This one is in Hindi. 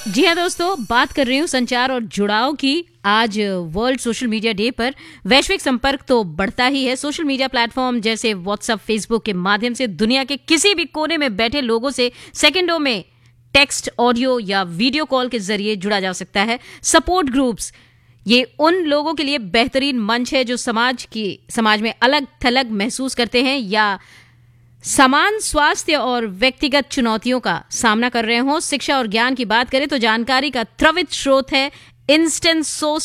जी हाँ दोस्तों, बात कर रही हूँ संचार और जुड़ाव की। आज वर्ल्ड सोशल मीडिया डे पर वैश्विक संपर्क तो बढ़ता ही है। सोशल मीडिया प्लेटफॉर्म जैसे व्हाट्सएप, फेसबुक के माध्यम से दुनिया के किसी भी कोने में बैठे लोगों से सेकंडों में टेक्स्ट, ऑडियो या वीडियो कॉल के जरिए जुड़ा जा सकता है। सपोर्ट ग्रुप्स, ये उन लोगों के लिए बेहतरीन मंच है जो समाज में अलग थलग महसूस करते हैं या समान स्वास्थ्य और व्यक्तिगत चुनौतियों का सामना कर रहे हों। शिक्षा और ज्ञान की बात करें तो जानकारी का त्वरित स्रोत है। Instant source